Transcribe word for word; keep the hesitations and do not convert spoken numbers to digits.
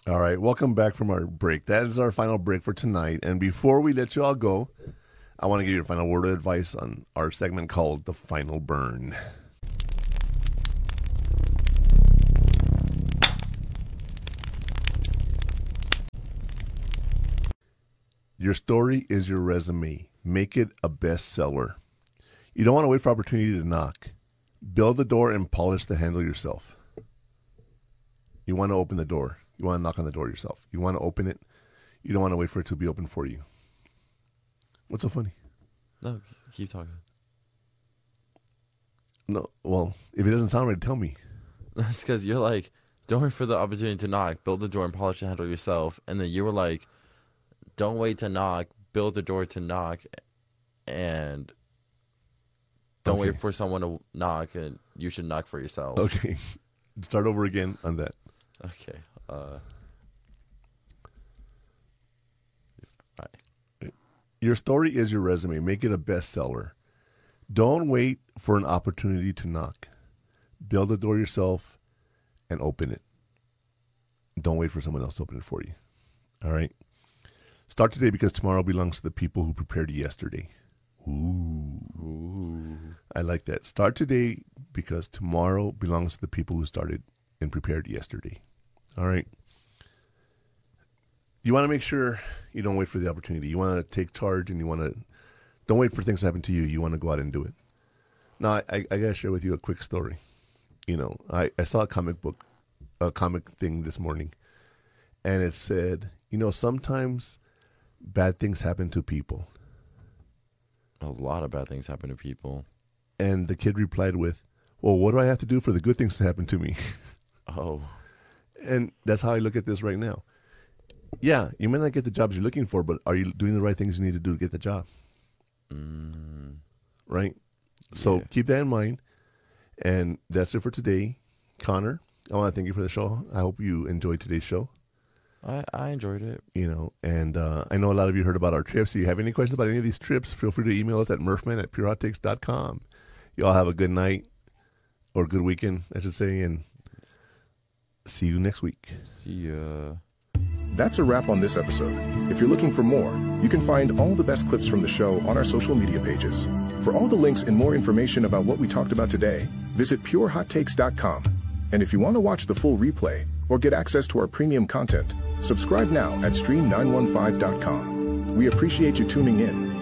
All right, welcome back from our break. That is our final break for tonight. And before we let you all go, I want to give you a final word of advice on our segment called The Final Burn. Your story is your resume. Make it a bestseller. You don't want to wait for opportunity to knock. Build the door and polish the handle yourself. You want to open the door. You want to knock on the door yourself. You want to open it. You don't want to wait for it to be open for you. What's so funny? No, keep talking. No, well, if it doesn't sound right, tell me. That's because you're like, don't wait for the opportunity to knock. Build the door and polish the handle yourself. And then you were like, don't wait to knock. Build the door to knock. And don't Okay. wait for someone to knock. And you should knock for yourself. Okay. Start over again on that. Okay. Uh, right. Your story is your resume. Make it a bestseller. Don't wait for an opportunity to knock. Build the door yourself and open it. Don't wait for someone else to open it for you. All right? Start today because tomorrow belongs to the people who prepared yesterday. Ooh. Ooh. I like that. Start today because tomorrow belongs to the people who started and prepared yesterday. All right? You want to make sure you don't wait for the opportunity. You want to take charge and you want to, don't wait for things to happen to you. You want to go out and do it. Now, I, I, I got to share with you a quick story. You know, I, I saw a comic book, a comic thing this morning, and it said, you know, sometimes bad things happen to people. A lot of bad things happen to people. And the kid replied with, well, what do I have to do for the good things to happen to me? Oh. And that's how I look at this right now. Yeah, you may not get the jobs you're looking for, but are you doing the right things you need to do to get the job? Mm, Right? So yeah. keep that in mind. And that's it for today. Connor, I want to thank you for the show. I hope you enjoyed today's show. I, I enjoyed it. You know, and uh, I know a lot of you heard about our trips. If you have any questions about any of these trips, feel free to email us at murphman at pure hot takes dot com. You all have a good night or good weekend, I should say, and see you next week. See ya. That's a wrap on this episode. If you're looking for more, you can find all the best clips from the show on our social media pages. For all the links and more information about what we talked about today, visit pure hot takes dot com. And if you want to watch the full replay or get access to our premium content, subscribe now at stream nine one five dot com. We appreciate you tuning in.